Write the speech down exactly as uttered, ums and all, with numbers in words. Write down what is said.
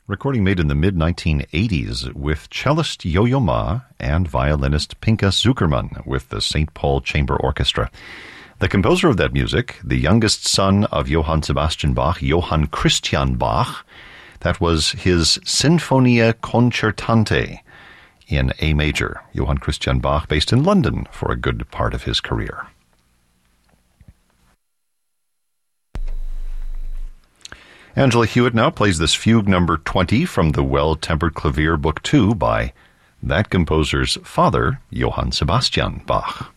Recording made in the mid nineteen eighties with cellist Yo-Yo Ma and violinist Pinka Zukerman with the Saint Paul Chamber Orchestra. The composer of that music, the youngest son of Johann Sebastian Bach, Johann Christian Bach, that was his Sinfonia Concertante in A major. Johann Christian Bach, based in London for a good part of his career. Angela Hewitt now plays this fugue number twenty from the Well-Tempered Clavier Book two by that composer's father, Johann Sebastian Bach.